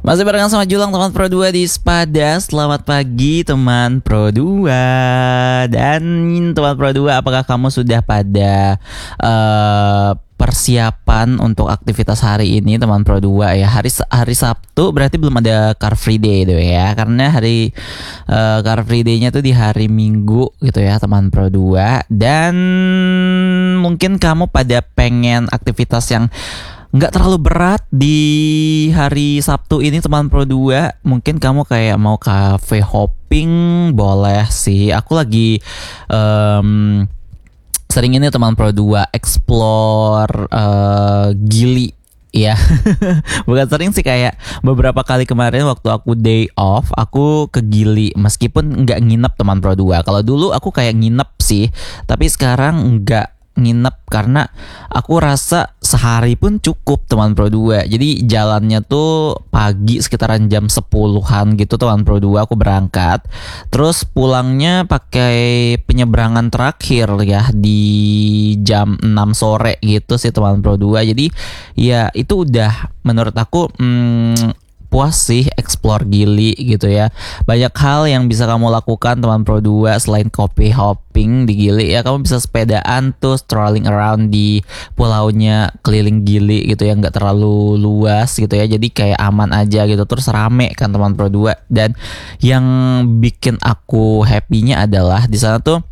Masih barengan sama Julang teman Pro 2 di Spada. Selamat pagi teman Pro 2. Dan teman Pro 2, apakah kamu sudah pada persiapan untuk aktivitas hari ini teman Pro 2 ya? Hari Sabtu berarti belum ada Car Free Day itu ya. Karena hari Car Free Day-nya tuh di hari Minggu gitu ya teman Pro 2. Dan mungkin kamu pada pengen aktivitas yang nggak terlalu berat di hari Sabtu ini teman Pro 2. Mungkin kamu kayak mau cafe hopping, boleh sih. Aku lagi sering ini teman Pro 2 explore Gili ya. Bukan sering sih, kayak beberapa kali kemarin waktu aku day off aku ke Gili, meskipun nggak nginep teman Pro 2. Kalau dulu aku kayak nginep sih, tapi sekarang nggak nginep karena aku rasa sehari pun cukup teman Pro 2. Jadi jalannya tuh pagi sekitaran jam 10-an gitu teman Pro 2 aku berangkat. Terus pulangnya pakai penyeberangan terakhir ya di jam 6 sore gitu sih teman Pro 2. Jadi ya itu udah menurut aku puas sih explore Gili gitu ya. Banyak hal yang bisa kamu lakukan teman Pro 2 selain kopi hopping di Gili ya. Kamu bisa sepedaan tuh strolling around di pulaunya keliling Gili gitu ya, nggak terlalu luas gitu ya, jadi kayak aman aja gitu. Terus rame kan teman Pro 2. Dan yang bikin aku happy-nya adalah di sana tuh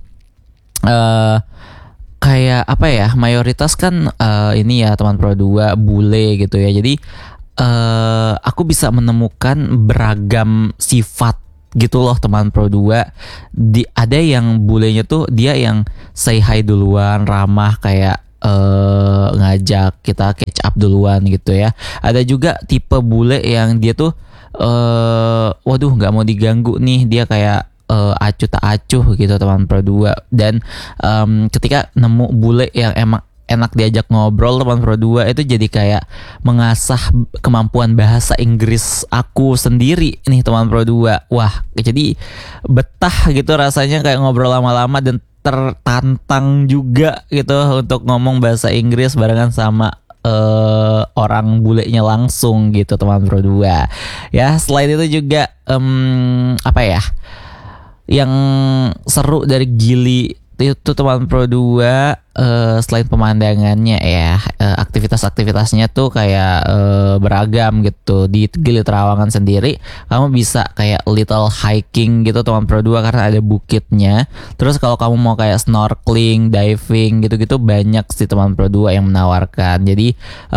kayak apa ya, mayoritas kan ini ya teman Pro 2 bule gitu ya. Jadi aku bisa menemukan beragam sifat gitu loh teman Pro 2. Ada yang bulenya tuh dia yang say hi duluan, ramah, kayak ngajak kita catch up duluan gitu ya. Ada juga tipe bule yang dia tuh waduh nggak mau diganggu nih, dia kayak acuh tak acuh gitu teman Pro 2. Dan ketika nemu bule yang emang enak diajak ngobrol teman Pro 2, itu jadi kayak mengasah kemampuan bahasa Inggris aku sendiri nih teman Pro 2. Wah, jadi betah gitu rasanya kayak ngobrol lama-lama, dan tertantang juga gitu untuk ngomong bahasa Inggris barengan sama orang bulenya langsung gitu teman Pro 2. Ya, selain itu juga apa ya yang seru dari Gili itu teman Pro 2, selain pemandangannya ya, aktivitas-aktivitasnya tuh kayak beragam gitu. Di Gili Trawangan sendiri kamu bisa kayak little hiking gitu teman Pro 2 karena ada bukitnya. Terus kalau kamu mau kayak snorkeling, diving gitu-gitu, banyak sih teman Pro 2 yang menawarkan. Jadi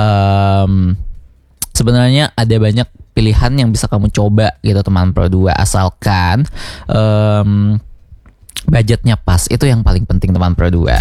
sebenarnya ada banyak pilihan yang bisa kamu coba gitu teman Pro 2, asalkan budgetnya pas. Itu yang paling penting teman Pro 2.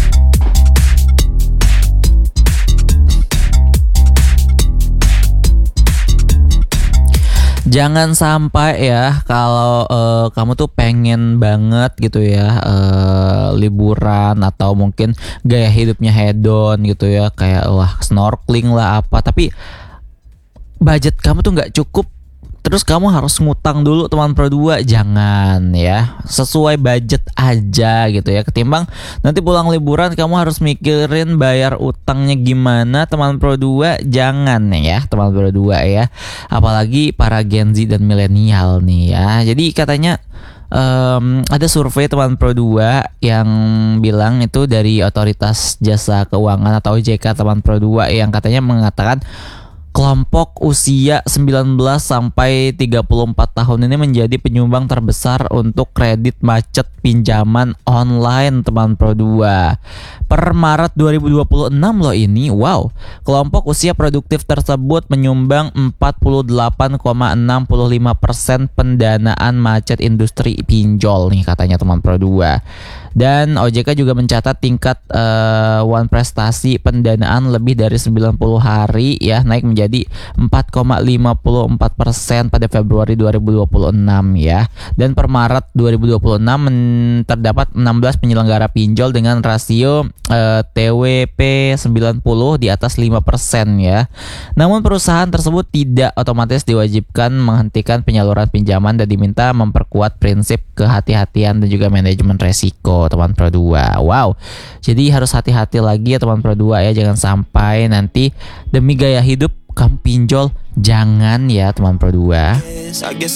Jangan sampai ya kalau kamu tuh pengen banget gitu ya liburan atau mungkin gaya hidupnya hedon gitu ya, kayak wah snorkeling lah apa, tapi budget kamu tuh nggak cukup. Terus kamu harus ngutang dulu teman Pro 2. Jangan ya, sesuai budget aja gitu ya. Ketimbang nanti pulang liburan kamu harus mikirin bayar utangnya gimana teman Pro 2. Jangan ya teman Pro 2 ya. Apalagi para Gen Z dan milenial nih ya. Jadi katanya ada survei teman Pro 2 yang bilang itu dari Otoritas Jasa Keuangan atau OJK teman Pro 2, yang katanya mengatakan kelompok usia 19 sampai 34 tahun ini menjadi penyumbang terbesar untuk kredit macet pinjaman online teman Pro 2. Per Maret 2026 loh ini. Wow. Kelompok usia produktif tersebut menyumbang 48,65% pendanaan macet industri pinjol nih katanya teman Pro 2. Dan OJK juga mencatat tingkat one prestasi pendanaan lebih dari 90 hari ya, naik menjadi 4,54% pada Februari 2026 ya. Dan per Maret 2026 terdapat 16 penyelenggara pinjol dengan rasio TWP 90 di atas 5% ya. Namun perusahaan tersebut tidak otomatis diwajibkan menghentikan penyaluran pinjaman dan diminta memperkuat prinsip kehati-hatian dan juga manajemen resiko teman Pro 2. Wow. Jadi harus hati-hati lagi ya teman Pro 2 ya, jangan sampai nanti demi gaya hidup kamu pinjol Jangan ya teman Pro 2. I guess